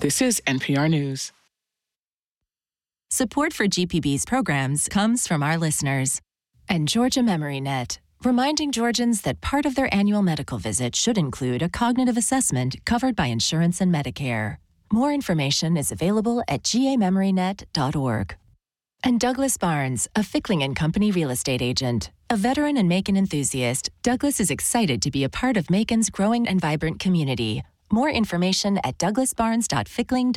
This is NPR News. Support for GPB's programs comes from our listeners and Georgia MemoryNet, reminding Georgians that part of their annual medical visit should include a cognitive assessment covered by insurance and Medicare. More information is available at gamemorynet.org. And Douglas Barnes, a Fickling & Company real estate agent. A veteran and Macon enthusiast, Douglas is excited to be a part of Macon's growing and vibrant community. More information at douglasbarnes.fickling.com.